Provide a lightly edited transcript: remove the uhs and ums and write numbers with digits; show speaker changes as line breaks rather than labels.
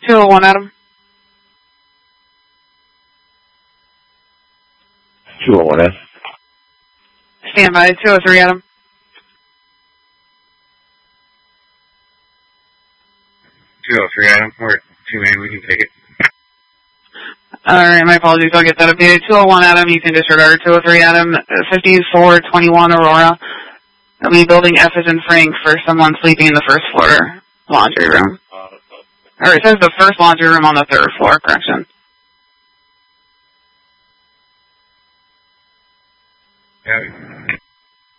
201 Adam.
201 Adam.
Stand by. 203 Adam.
203 Adam. We're 2 man. We can take it.
Alright, my apologies. I'll get that updated. 201 Adam, you can disregard. 203 Adam, 5421 Aurora. I'll be building F as in Frank for someone sleeping in the first floor laundry room. Or it says the first laundry room on the third floor, correction.
Yeah.